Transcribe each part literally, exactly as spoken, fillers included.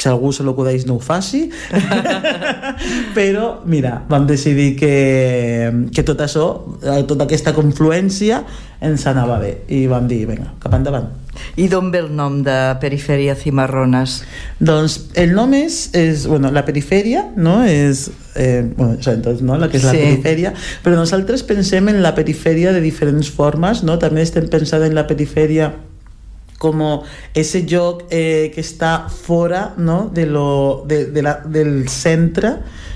si algú se l'acudeix no ho faci però mira, vam decidir que, que tot això, tota aquesta confluència ens anava bé i vam dir, vinga, cap endavant. I d'on ve el nom de Periferia Cimarrones? Doncs el nom és, és bueno, la perifèria, no? És, eh, bueno, entonces, no? La que és la sí. perifèria, però nosaltres pensem en la perifèria de diferents formes, no? També estem pensant en la perifèria como ese lloc eh, que està fora, no? de lo, de, de la, del centre,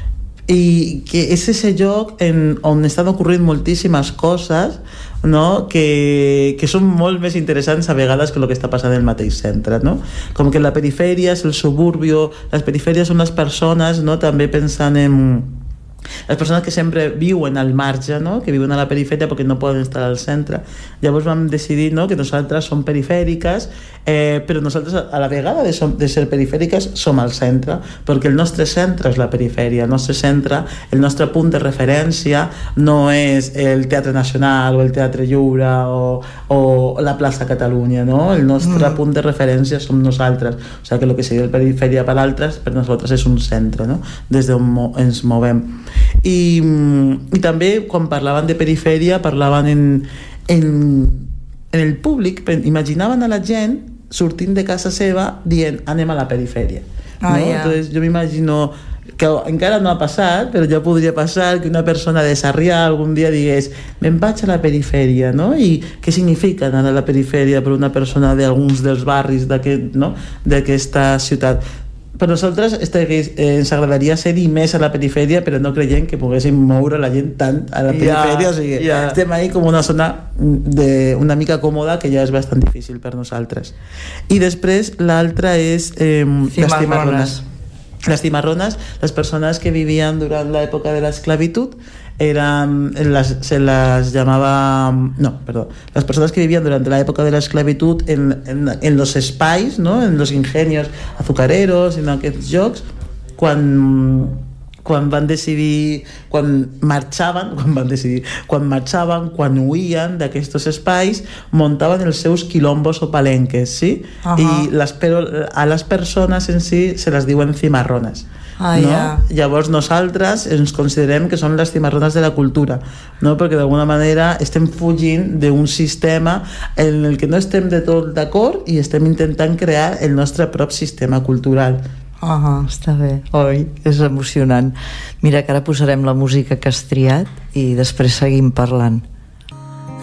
i que és ese lloc en, on estan ocorrent moltíssimes coses, no? que, que són molt més interessants a vegades que el que està passant en el mateix centre, no? Com que la perifèria és el suburbio, les perifèries són les persones, no? També pensant en les persones que sempre viuen al marge, no? Que viuen a la perifèria perquè no poden estar al centre. Llavors vam decidir, no? Que nosaltres som perifèriques, eh, però nosaltres a la vegada de, som, de ser perifèriques som al centre, perquè el nostre centre és la perifèria, el nostre centre, el nostre punt de referència no és el Teatre Nacional o el Teatre Lliure o, o la plaça Catalunya, no? El nostre mm. punt de referència som nosaltres, o sigui que el que seria el perifèria per altres, per nosaltres és un centre, no? Des d'on ens movem. I, i també quan parlaven de perifèria parlaven en, en, en el públic, imaginaven a la gent sortint de casa seva dient anem a la perifèria, ah, no? yeah. Entonces jo m'imagino que encara no ha passat, però ja podria passar que una persona de Sarrià algun dia digués me'n vaig a la perifèria, no? I què significa anar a la perifèria per una persona d'alguns dels barris d'aquest, no? d'aquesta ciutat. Per nosaltres eh, ens agradaria ser-hi més a la perifèria, però no creiem que poguéssim moure la gent tant a la perifèria, yeah, o sigui, yeah. estem ahí com una zona de, una mica còmoda que ja és bastant difícil per nosaltres. I després l'altra és eh, les cimarrones. Les cimarrones, les persones que vivien durant l'època de l'esclavitud eran, las, se las llamaba, no, perdón, las personas que vivían durante la época de la esclavitud en, en, en los espais, ¿no? En los ingenios azucareros, en aquests llocs, quan, quan van decidir, quan marxaven, quan van decidir, quan marxaven, quan huïen d'aquests espais, muntaven els seus quilombos o palenques, ¿sí? Uh-huh. I les, però a les persones en si se les diuen cimarrones. Ah, no? Yeah. Llavors nosaltres ens considerem que són les cimarrones de la cultura, no? Perquè d'alguna manera estem fugint d'un sistema en el que no estem de tot d'acord i estem intentant crear el nostre propi sistema cultural. Ah, està bé, oi? És emocionant. Mira que ara posarem la música que has triat i després seguim parlant.